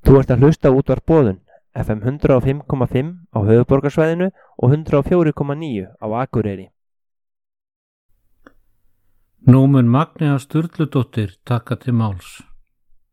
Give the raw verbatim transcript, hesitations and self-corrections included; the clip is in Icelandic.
Þú ert að hlusta á útvarp Boðun, F M hundrað og fimm komma fimm á höfuðborgarsvæðinu og hundrað og fjögur komma níu á Akureyri. Nú mun Magnea Sturludóttir taka til máls.